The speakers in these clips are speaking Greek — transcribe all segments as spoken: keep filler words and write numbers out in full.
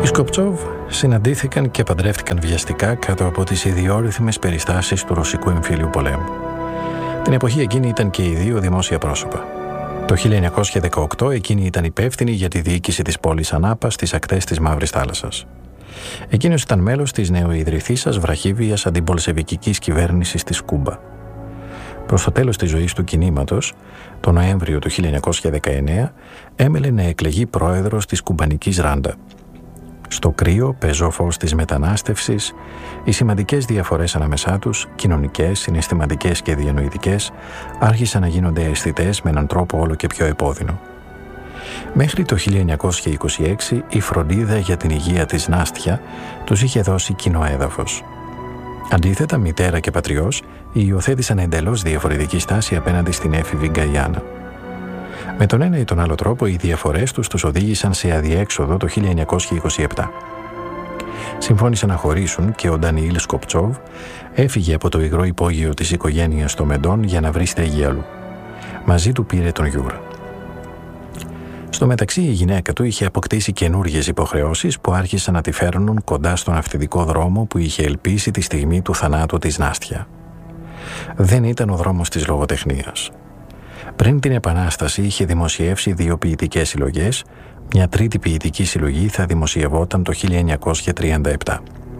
Οι Σκοπτσόβ συναντήθηκαν και παντρεύτηκαν βιαστικά κάτω από τις ιδιόρυθμες περιστάσεις του Ρωσικού εμφυλίου πολέμου. Την εποχή εκείνη ήταν και οι δύο δημόσια πρόσωπα. Το χίλια εννιακόσια δεκαοκτώ εκείνη ήταν υπεύθυνη για τη διοίκηση της πόλης Ανάπα στις ακτές της Μαύρης Θάλασσας. Εκείνος ήταν μέλος της νεοειδρυθήσας βραχύβιας αντιμπολσεβικικής κυβέρνησης της Κούμπα. Προς το τέλος της ζωής του κινήματος, το Νοέμβριο του χίλια εννιακόσια δεκαεννέα, έμελε να εκλεγεί πρόεδρος της κουμπανικής Ράντα. Στο κρύο, πεζό φως της μετανάστευσης, οι σημαντικές διαφορές ανάμεσά τους, κοινωνικές, συναισθηματικές και διανοητικές, άρχισαν να γίνονται αισθητές με έναν τρόπο όλο και πιο επώδυνο. Μέχρι το χίλια εννιακόσια είκοσι έξι, η φροντίδα για την υγεία της Νάστια τους είχε δώσει κοινό έδαφος. Αντίθετα, μητέρα και πατριός υιοθέτησαν εντελώς διαφορετική στάση απέναντι στην έφηβη Γκαϊάννα. Με τον ένα ή τον άλλο τρόπο, οι διαφορές τους τους οδήγησαν σε αδιέξοδο το χίλια εννιακόσια είκοσι επτά. Συμφώνησαν να χωρίσουν και ο Ντανιήλ Σκοπτσόβ έφυγε από το υγρό υπόγειο της οικογένειας στο Μεντών για να βρει στέγη αλλού. Μαζί του πήρε τον Γιούρα. Στο μεταξύ, η γυναίκα του είχε αποκτήσει καινούργιες υποχρεώσεις που άρχισαν να τη φέρνουν κοντά στον αυθεντικό δρόμο που είχε ελπίσει τη στιγμή του θανάτου της Νάστια. Δεν ήταν ο δρόμος της λογοτεχνίας. Πριν την Επανάσταση είχε δημοσιεύσει δύο ποιητικές συλλογές, μια τρίτη ποιητική συλλογή θα δημοσιευόταν το χίλια εννιακόσια τριάντα επτά.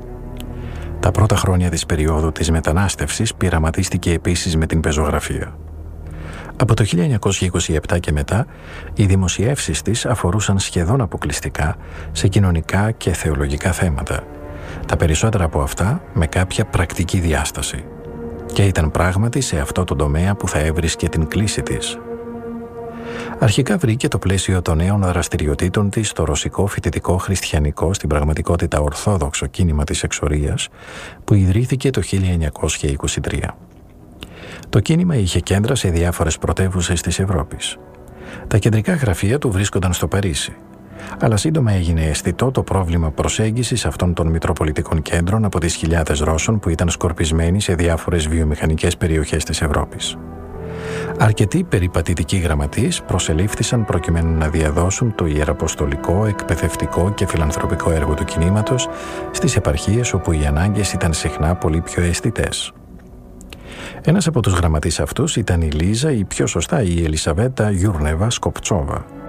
Τα πρώτα χρόνια της περίοδου της μετανάστευσης πειραματίστηκε επίσης με την πεζογραφία. Από το χίλια εννιακόσια είκοσι επτά και μετά, οι δημοσιεύσεις της αφορούσαν σχεδόν αποκλειστικά σε κοινωνικά και θεολογικά θέματα, τα περισσότερα από αυτά με κάποια πρακτική διάσταση. Και ήταν πράγματι σε αυτό το τομέα που θα έβρισκε την κλίση της. Αρχικά βρήκε το πλαίσιο των νέων δραστηριοτήτων της στο ρωσικό φοιτητικό χριστιανικό, στην πραγματικότητα ορθόδοξο κίνημα της εξορίας, που ιδρύθηκε το χίλια εννιακόσια είκοσι τρία. Το κίνημα είχε κέντρα σε διάφορες πρωτεύουσες της Ευρώπης. Τα κεντρικά γραφεία του βρίσκονταν στο Παρίσι, αλλά σύντομα έγινε αισθητό το πρόβλημα προσέγγισης αυτών των μητροπολιτικών κέντρων από τις χιλιάδες Ρώσων που ήταν σκορπισμένοι σε διάφορες βιομηχανικές περιοχές της Ευρώπης. Αρκετοί περιπατητικοί γραμματείς προσελήφθησαν προκειμένου να διαδώσουν το ιεραποστολικό, εκπαιδευτικό και φιλανθρωπικό έργο του κινήματος στις επαρχίες όπου οι ανάγκες ήταν συχνά πολύ πιο αισθητές. Ένας από τους γραμματείς αυτούς ήταν η Λίζα ή πιο σωστά η Ελισαβέτα Γιούρνεβα Σκοπτσόβα.